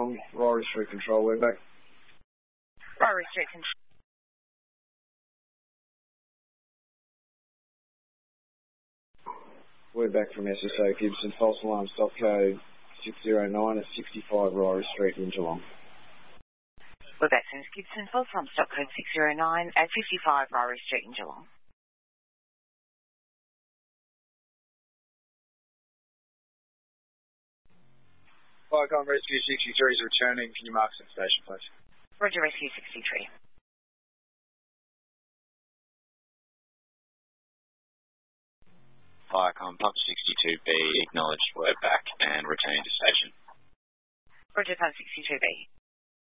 Geelong, Rory Street Control, we're back. Rory Street Control. We're back from SSO Gibson, false alarm stock code 609 at 65 Rory Street in Geelong. We're back from Gibson, false alarm stock code 609 at 55 Rory Street in Geelong. Vicon Rescue 63 is returning. Can you mark some station, please? Roger, Rescue 63. Vicon Pump 62B, acknowledged, we're back and returning to station. Roger, Pump 62B.